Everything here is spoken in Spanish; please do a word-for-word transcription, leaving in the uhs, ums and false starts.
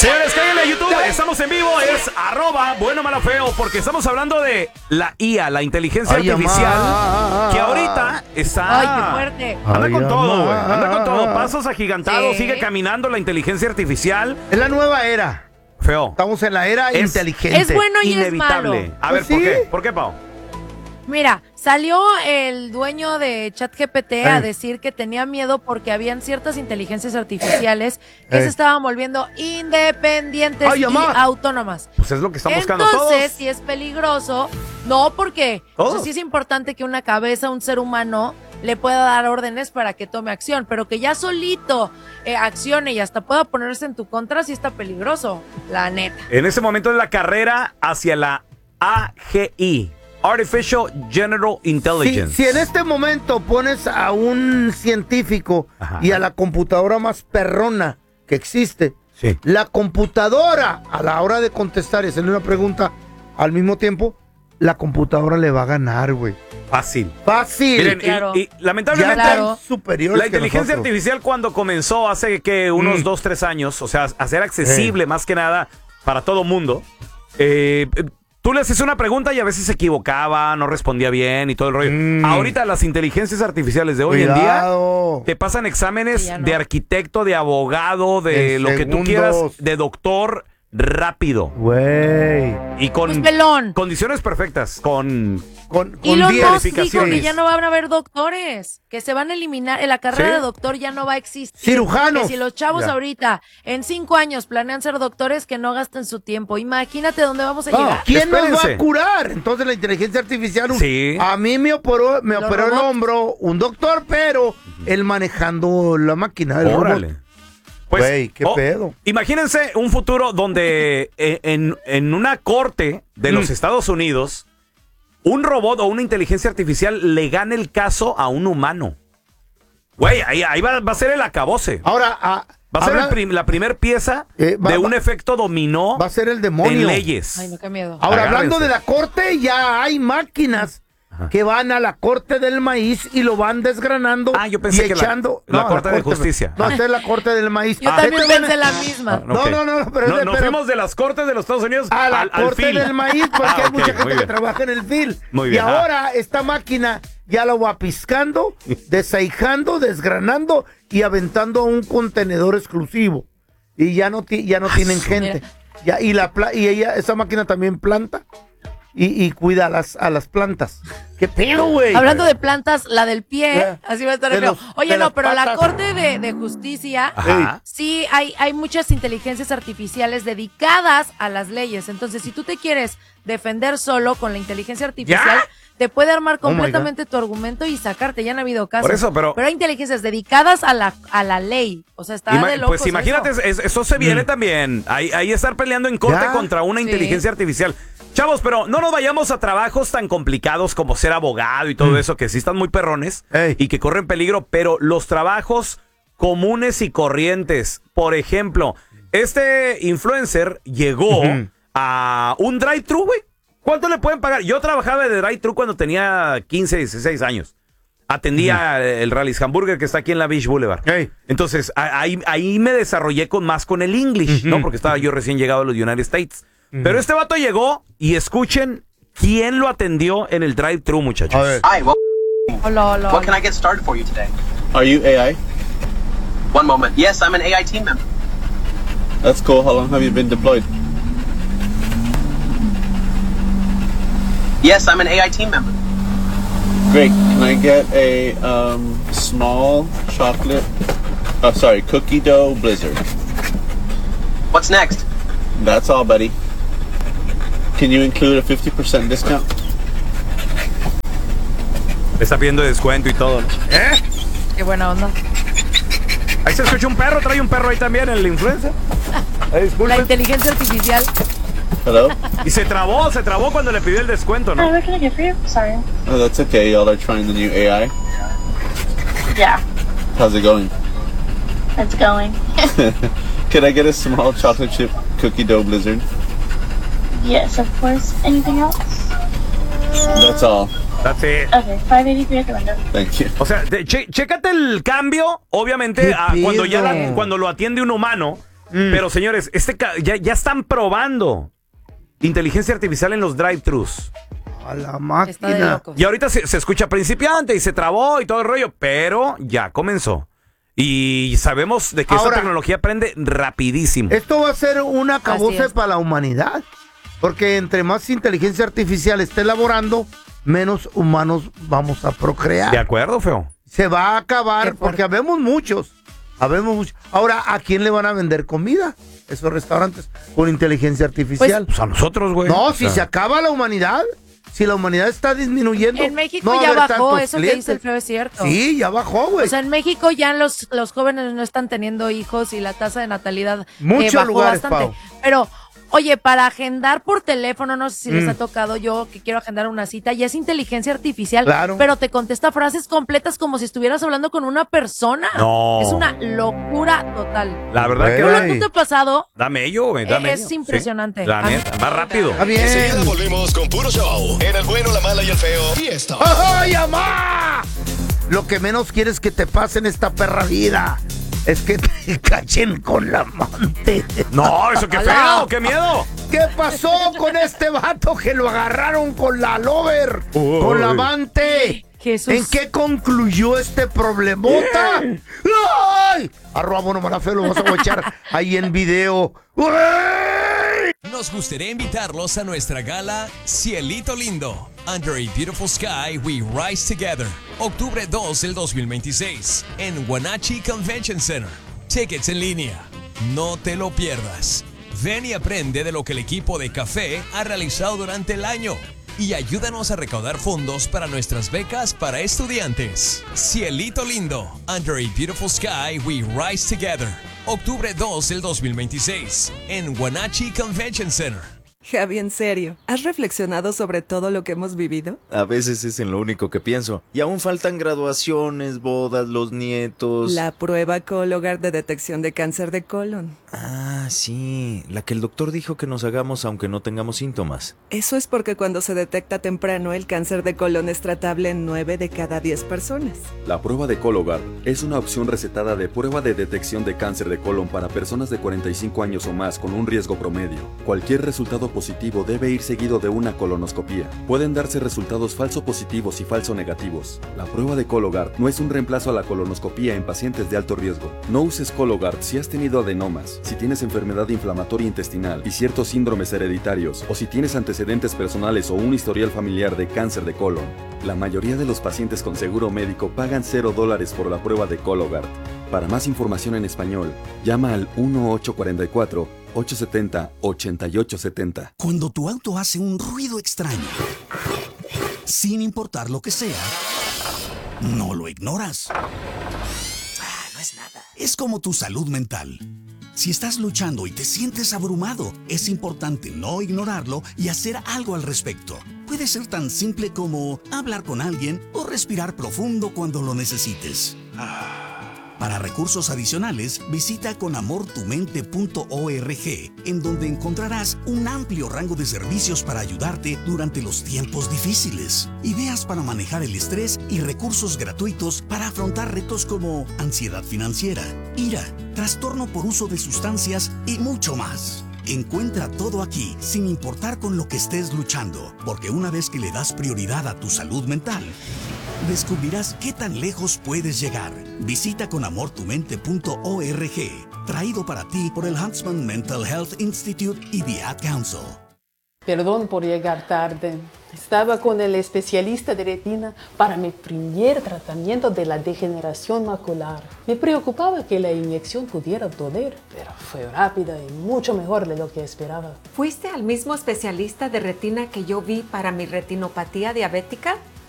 Señores, cáiganle a YouTube, estamos en vivo, es arroba bueno, malo, feo, porque estamos hablando de la I A, la inteligencia Ay, artificial, amá. que ahorita está... Ay, qué fuerte. Anda Ay, con todo, güey, amá. anda con todo, pasos agigantados, Sí. sigue caminando la inteligencia artificial. Es la nueva era. Feo. Estamos en la era Es- inteligente. Es bueno y es malo. Inevitable. A ver, Pues ¿por sí. qué? ¿Por qué, Pau? Mira, salió el dueño de ChatGPT a Ey. decir que tenía miedo porque habían ciertas inteligencias artificiales que Ey. se estaban volviendo independientes Ay, y amá. autónomas. Pues es lo que están buscando Entonces, todos. si es peligroso, no, porque o sea, Todos. sí es importante que una cabeza, un ser humano, le pueda dar órdenes para que tome acción, pero que ya solito eh, accione y hasta pueda ponerse en tu contra, sí está peligroso, la neta. En ese momento es la carrera hacia la A G I, Artificial General Si, Intelligence. si en este momento pones a un científico Ajá. y a la computadora más perrona que existe, Sí. la computadora a la hora de contestar y hacerle una pregunta al mismo tiempo, la computadora le va a ganar, güey. Fácil. Fácil. Miren, y- Claro. y, lamentablemente ya Claro. están superiores la que inteligencia nosotros. artificial cuando comenzó hace que unos Mm. dos, tres años, o sea, a ser accesible más que nada para todo mundo, eh, eh, tú le haces una pregunta y a veces se equivocaba, no respondía bien y todo el rollo. Mm. Ahorita las inteligencias artificiales de hoy en Cuidado. día te pasan exámenes Sí, ya no. de arquitecto, de abogado, de En lo que tú segundos. quieras, de doctor rápido Güey. y con Pues pelón. condiciones perfectas, con Con, Y con Elon diez. Musk dijo que verificaciones. ya no van a haber doctores, que se van a eliminar, en la carrera ¿Sí? de doctor ya no va a existir. Cirujanos. Que si los chavos Ya. ahorita en cinco años planean ser doctores, que no gasten su tiempo. Imagínate dónde vamos a No, llegar. ¿quién nos va Espérense. a curar? Entonces la inteligencia artificial. un- Sí. A mí me operó, me Los operó el robots. hombro un doctor, pero él manejando la máquina. El Órale. robot. Pues, Güey, qué oh, pedo. Imagínense un futuro donde eh, en, en una corte de los Mm. Estados Unidos, un robot o una inteligencia artificial le gane el caso a un humano. Güey, ahí, ahí va, va a ser el acabose. Ahora, ah, Va a ser habla- el prim- la primer pieza Eh, va- de va- un efecto dominó va a ser el demonio. en leyes. Ay, no, qué miedo. Ahora, Agárrense. hablando de la corte, ya hay máquinas que van a la corte del maíz y lo van desgranando Ah, yo pensé y que la- echando. la corte de justicia. No, esta es la corte del maíz. Yo Ah, también este van a- pensé la misma. Ah, No, ok. no, no, pero- No, pero- nos fuimos de las cortes de los Estados Unidos a la al, al corte fil. del maíz porque Ah, hay ok, mucha muy gente que bien. trabaja en el fil. Muy Y bien, ah. ahora esta máquina ya lo va piscando, desaijando, desgranando y aventando a un contenedor exclusivo. Y ya no, ti- ya no tienen su- gente. Ya, y la pla- y ella, esa máquina también planta y, y cuida a las, a las plantas. ¿Qué pedo, güey? Hablando de plantas, la del pie, Ya. así va a estar De el feo. los- Oye, de no, las pero la patas. Corte de, de Justicia, Ajá. sí, hay, hay muchas inteligencias artificiales dedicadas a las leyes. Entonces, si tú te quieres defender solo con la inteligencia artificial, ¿Ya? te puede armar Oh my completamente tu argumento y sacarte. Ya han habido casos. Por eso, pero- hay inteligencias dedicadas a la, a la ley. O sea, está Ima- de locos pues imagínate, eso. es- eso se viene también. Ahí, ahí estar peleando en corte Ya. contra una Sí. inteligencia artificial. Chavos, pero no nos vayamos a trabajos tan complicados como ser abogado y todo eso, que sí están muy perrones Ey. y que corren peligro, pero los trabajos comunes y corrientes. Por ejemplo, este influencer llegó Ujú. a un drive-thru, güey. ¿Cuánto le pueden pagar? Yo trabajaba de drive-thru cuando tenía quince, dieciséis años. Atendía el Rally's Hamburger que está aquí en la Beach Boulevard. Ey. Entonces, a- ahí, ahí me desarrollé con más con el English, ¿no? Ujú. Porque estaba yo recién llegado a los United States. Pero este vato llegó y escuchen quién lo atendió en el drive-thru, muchachos. A ver. Hi, well, Hola, hola, what can hola. I get started for you today? Are you A I? One moment. Yes, I'm an A I team member. That's cool. How long have you been deployed? Yes, I'm an A I team member. Great. Can I get a um, small chocolate? Oh, sorry, cookie dough blizzard. What's next? That's all, buddy. Can you include a fifty percent discount? Le está pidiendo descuento y todo, ¿no? ¿Eh? Qué buena onda. Ahí se escucha un perro, trae un perro ahí también, el influencer. Ahí, La disculpen. inteligencia artificial. Hello? Y se trabó, se trabó cuando le pidió el descuento, ¿no? Hi, what can I get for you? Sorry. Oh, that's okay. Y'all are trying the new A I. Yeah, How's it going? it's going. Can I get a small chocolate chip cookie dough blizzard? Yes, of course. Anything else? That's all. That's it. Okay, five eighty-three at the window. Thank you. O sea, de- che- chécate el cambio, obviamente, ¿Qué a cuando ya la- pedo? cuando lo atiende un humano Mm. Pero señores, este ca- ya, ya están probando inteligencia artificial en los drive-thrus. A la Está de máquina. locos. Y ahorita se, se escucha principiante y se trabó y todo el rollo, pero ya comenzó. Y sabemos de que Ahora, esta tecnología aprende rapidísimo. Esto va a ser un Así acabose es. para la humanidad. Porque entre más inteligencia artificial esté elaborando, menos humanos vamos a procrear. ¿De acuerdo, feo? Se va a acabar, Qué fuerte. porque habemos muchos. Habemos muchos. Ahora, ¿a quién le van a vender comida? Esos restaurantes con inteligencia artificial. Pues a nosotros, güey. no, O si sea, se acaba la humanidad, si la humanidad está disminuyendo. En México no va a ya haber bajó, tantos eso que clientes. dice el feo es cierto. Sí, ya bajó, güey. O sea, en México ya los, los jóvenes no están teniendo hijos y la tasa de natalidad eh, Muchos bajó lugares, bastante. Pau. Pero, oye, para agendar por teléfono, no sé si les Mm. ha tocado yo que quiero agendar una cita, ya es inteligencia artificial, Claro. pero te contesta frases completas como si estuvieras hablando con una persona. No. Es una locura total. La verdad Güey. que... ¿Tú, Ay. lo- tú te ha pasado? Dame ello, güey, dame Es ello. impresionante. Sí, la A mí- neta, más rápido. Está bien. Enseguida volvemos con puro show. En el bueno, la mala y el feo. Y esto. ¡Ay, mamá! Lo que menos quieres que te pase en esta perra vida es que te cachen con la amante. No, eso qué Hola. feo, qué miedo. ¿Qué pasó con este vato que lo agarraron con la lover? Con la amante. Jesús. ¿En qué concluyó este problemota? ¡Ay! Arroba Bueno Mala Feo, lo vamos a guachar ahí en video. ¡Uy! Nos gustaría invitarlos a nuestra gala Cielito Lindo, Under a Beautiful Sky We Rise Together, octubre dos del dos mil veintiséis, en Wenatchee Convention Center. Tickets en línea. No te lo pierdas. Ven y aprende de lo que el equipo de Café ha realizado durante el año y ayúdanos a recaudar fondos para nuestras becas para estudiantes. Cielito Lindo, Under a Beautiful Sky We Rise Together, octubre dos del dos mil veintiséis, en Wenatchee Convention Center. Javi, en serio, ¿has reflexionado sobre todo lo que hemos vivido? A veces es en lo único que pienso. Y aún faltan graduaciones, bodas, los nietos. La prueba Cologuard de detección de cáncer de colon. Ah, sí. La que el doctor dijo que nos hagamos aunque no tengamos síntomas. Eso es porque cuando se detecta temprano, el cáncer de colon es tratable en nueve de cada diez personas. La prueba de Cologuard es una opción recetada de prueba de detección de cáncer de colon para personas de cuarenta y cinco años o más con un riesgo promedio. Cualquier resultado positivo debe ir seguido de una colonoscopía. Pueden darse resultados falso positivos y falso negativos. La prueba de Cologuard no es un reemplazo a la colonoscopía en pacientes de alto riesgo. No uses Cologuard si has tenido adenomas, si tienes enfermedad inflamatoria intestinal y ciertos síndromes hereditarios, o si tienes antecedentes personales o un historial familiar de cáncer de colon. La mayoría de los pacientes con seguro médico pagan cero dólares por la prueba de Cologuard. Para más información en español, llama al uno ocho cuatro cuatro, ocho siete cero, ocho ocho siete cero. Cuando tu auto hace un ruido extraño, sin importar lo que sea, no lo ignoras. Ah, no es nada. Es como tu salud mental. Si estás luchando y te sientes abrumado, es importante no ignorarlo y hacer algo al respecto. Puede ser tan simple como hablar con alguien o respirar profundo cuando lo necesites. Para recursos adicionales, visita con amor tu mente punto org, en donde encontrarás un amplio rango de servicios para ayudarte durante los tiempos difíciles, ideas para manejar el estrés y recursos gratuitos para afrontar retos como ansiedad financiera, ira, trastorno por uso de sustancias y mucho más. Encuentra todo aquí, sin importar con lo que estés luchando, porque una vez que le das prioridad a tu salud mental, descubrirás qué tan lejos puedes llegar. Visita con amor tu mente punto org, traído para ti por el Huntsman Mental Health Institute y The Ad Council. Perdón por llegar tarde. Estaba con el especialista de retina para mi primer tratamiento de la degeneración macular. Me preocupaba que la inyección pudiera doler, pero fue rápida y mucho mejor de lo que esperaba. ¿Fuiste al mismo especialista de retina que yo vi para mi retinopatía diabética?